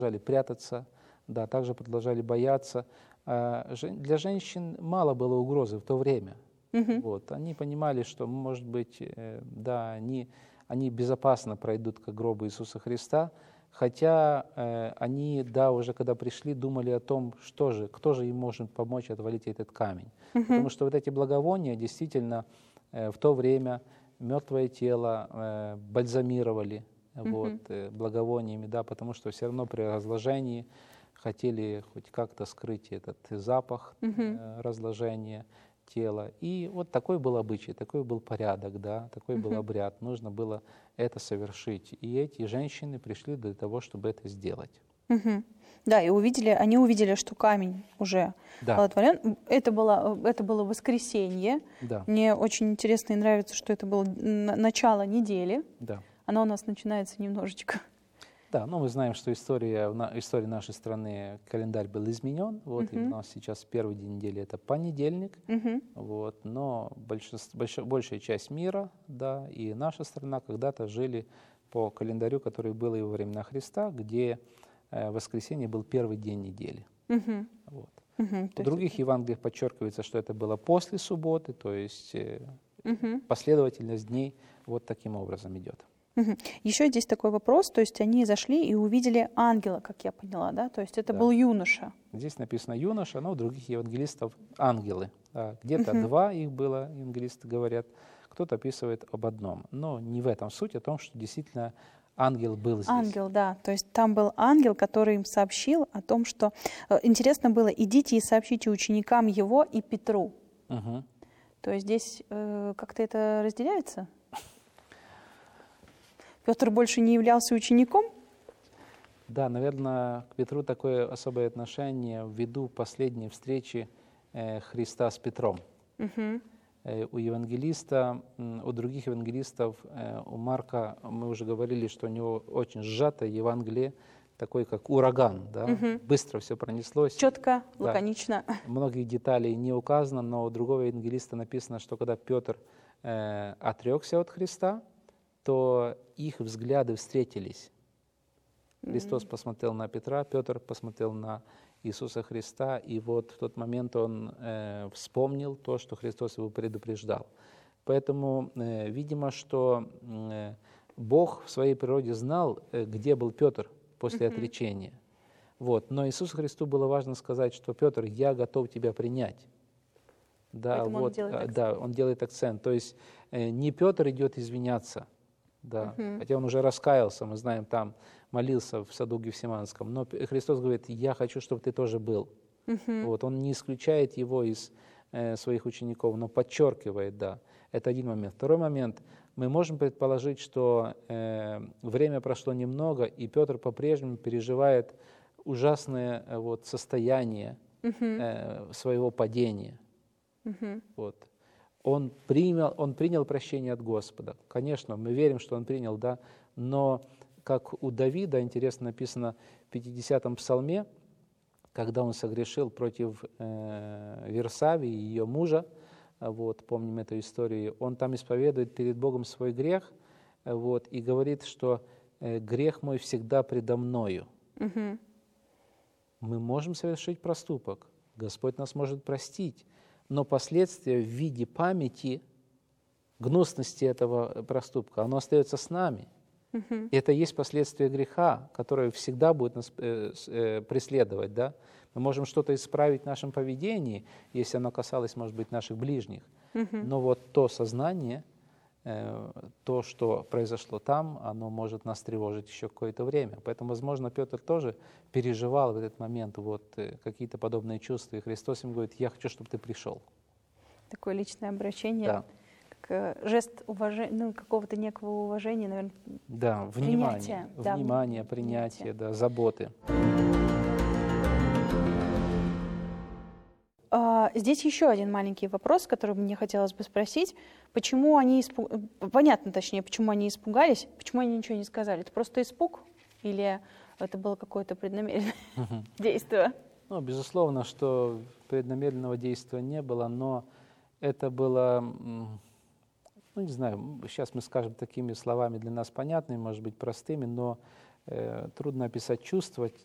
прятаться, да, также продолжали бояться. Для женщин мало было угрозы в то время. Вот. Они понимали, что, может быть, да, они безопасно пройдут к гробу Иисуса Христа, хотя они, да, уже когда пришли, думали о том, кто же им может помочь отвалить этот камень. Потому что вот эти благовония действительно в то время мертвое тело бальзамировали благовониями, да, потому что все равно при разложении хотели хоть как-то скрыть этот запах разложения тела. И вот такой был обычай, такой был порядок, да, такой был обряд. Нужно было это совершить. И эти женщины пришли для того, чтобы это сделать. Да, и они увидели, что камень уже Да. отвален. Это было воскресенье. Да. Мне очень интересно и нравится, что это было начало недели. Да. Оно у нас начинается немножечко. Да, но мы знаем, что история нашей страны, календарь был изменен. Вот, и у нас сейчас первый день недели — это понедельник. Вот, но большая часть мира, да, и наша страна когда-то жили по календарю, который был и во времена Христа, где воскресенье был первый день недели. Вот. В других Евангелиях подчеркивается, что это было после субботы, то есть последовательность дней вот таким образом идет. Еще здесь такой вопрос, то есть они зашли и увидели ангела, как я поняла, да? То есть это был юноша. Здесь написано юноша, но у других евангелистов ангелы. Да, где-то два их было, евангелисты говорят, кто-то описывает об одном. Но не в этом суть, а в том, что действительно ангел был здесь. Ангел, да. То есть там был ангел, который им сообщил о том, что... Интересно было, идите и сообщите ученикам его и Петру. То есть здесь как-то это разделяется? Петр больше не являлся учеником? Да, наверное, к Петру такое особое отношение ввиду последней встречи Христа с Петром. У евангелиста, у других евангелистов, у Марка, мы уже говорили, что у него очень сжатое Евангелие, такой как ураган, да? Быстро все пронеслось. Четко, лаконично. Многих деталей не указано, но у другого евангелиста написано, что когда Петр отрекся от Христа, то их взгляды встретились. Христос посмотрел на Петра, Петр посмотрел на Иисуса Христа, и вот в тот момент он вспомнил то, что Христос его предупреждал. Поэтому, видимо, что Бог в своей природе знал, где был Петр после отречения. Вот. Но Иисусу Христу было важно сказать, что Петр, я готов тебя принять. Да, вот, он делает акцент. То есть не Петр идет извиняться, да, хотя он уже раскаялся, мы знаем, там молился в саду Гефсиманском, но Христос говорит, я хочу, чтобы ты тоже был. Вот, он не исключает его из своих учеников, но подчеркивает, да, это один момент. Второй момент, мы можем предположить, что время прошло немного, и Петр по-прежнему переживает ужасное состояние своего падения. Вот. Он принял прощение от Господа. Конечно, мы верим, что он принял, да, но как у Давида, интересно написано в 50-м псалме, когда он согрешил против Версавии, ее мужа, вот, помним эту историю, он там исповедует перед Богом свой грех, вот, и говорит, что грех мой всегда предо мною. Мы можем совершить проступок, Господь нас может простить, но последствия в виде памяти, гнусности этого проступка, оно остается с нами. И это и есть последствия греха, которое всегда будет нас преследовать. Да? Мы можем что-то исправить в нашем поведении, если оно касалось, может быть, наших ближних. Но вот то сознание, то, что произошло там, оно может нас тревожить еще какое-то время. Поэтому, возможно, Петр тоже переживал в этот момент какие-то подобные чувства. И Христос ему говорит, я хочу, чтобы ты пришел. Такое личное обращение, да. Как жест уважения, какого-то некого уважения, наверное. Да, внимание, принятие, да, заботы. Здесь еще один маленький вопрос, который мне хотелось бы спросить. Почему они Понятно, точнее, почему они испугались, почему они ничего не сказали? Это просто испуг или это было какое-то преднамеренное действие? Ну, безусловно, что преднамеренного действия не было, но это было, ну, не знаю, сейчас мы скажем такими словами для нас понятными, может быть, простыми, но трудно описать чувства